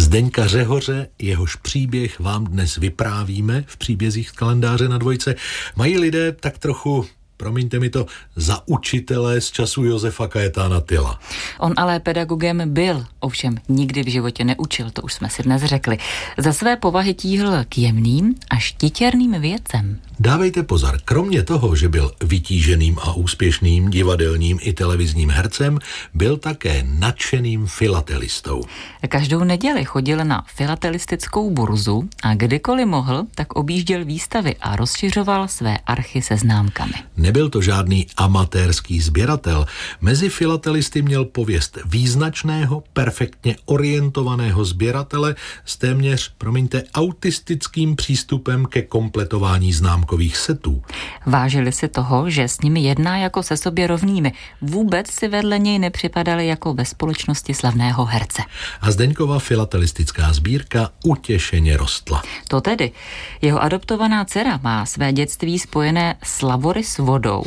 Zdeňka Řehoře, jehož příběh vám dnes vyprávíme v příbězích z kalendáře na Dvojce, mají lidé tak trochu, promiňte mi to, za učitele z času Josefa Kajetána Tyla. On ale pedagogem byl, ovšem nikdy v životě neučil, to už jsme si dnes řekli. Za své povahy tíhl k jemným až titěrným věcem. Dávejte pozor, kromě toho, že byl vytíženým a úspěšným divadelním i televizním hercem, byl také nadšeným filatelistou. Každou neděli chodil na filatelistickou burzu a kdykoliv mohl, tak objížděl výstavy a rozšiřoval své archy se známkami. Nebyl to žádný amatérský sběratel. Mezi filatelisty měl pověst význačného, perfektně orientovaného sběratele s téměř, autistickým přístupem ke kompletování známkových setů. Vážili si toho, že s nimi jedná jako se sobě rovnými. Vůbec si vedle něj nepřipadali jako ve společnosti slavného herce. A Zdeňkova filatelistická sbírka utěšeně rostla. To tedy. Jeho adoptovaná dcera má své dětství spojené s lavory s vodou,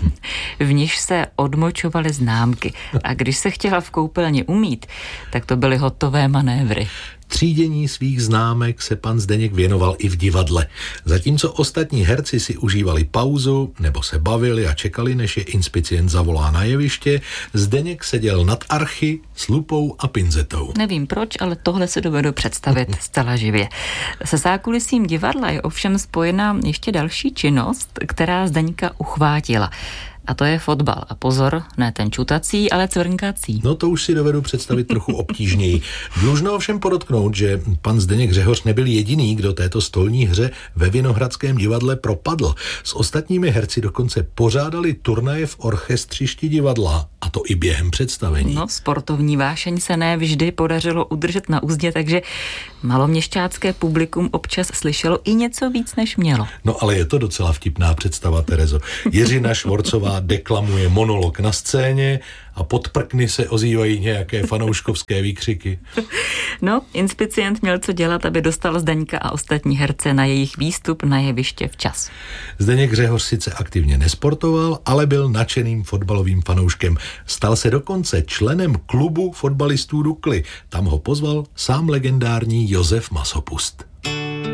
v níž se odmočovaly známky. A když se chtěla v koupelně umýt, tak to byly hotové manévry. Třídění svých známek se pan Zdeněk věnoval i v divadle. Zatímco ostatní herci si užívali pauzu nebo se bavili a čekali, než je inspicient zavolá na jeviště, Zdeněk seděl nad archy s lupou a pinzetou. Nevím proč, ale tohle si dovedu představit zcela živě. Se zákulisím divadla je ovšem spojená ještě další činnost, která Zdeňka uchvátila. A to je fotbal. A pozor, ne ten čutací, ale cvrnkací. No to už si dovedu představit trochu obtížněji. Dlužno ovšem podotknout, že pan Zdeněk Řehoř nebyl jediný, kdo této stolní hře ve Vinohradském divadle propadl. S ostatními herci dokonce pořádali turnaje v orchestřišti divadla, a to i během představení. No, sportovní vášeň se ne vždy podařilo udržet na uzdě, takže maloměšťácké publikum občas slyšelo i něco víc, než mělo. No ale je to docela vtipná představa, Terezo. Jiřina Švorcová deklamuje monolog na scéně a pod prkny se ozývají nějaké fanouškovské výkřiky. No, inspicient měl co dělat, aby dostal Zdeňka a ostatní herce na jejich výstup na jeviště včas. Zdeněk Řehoř sice aktivně nesportoval, ale byl nadšeným fotbalovým fanouškem. Stal se dokonce členem klubu fotbalistů Dukly. Tam ho pozval sám legendární Josef Masopust.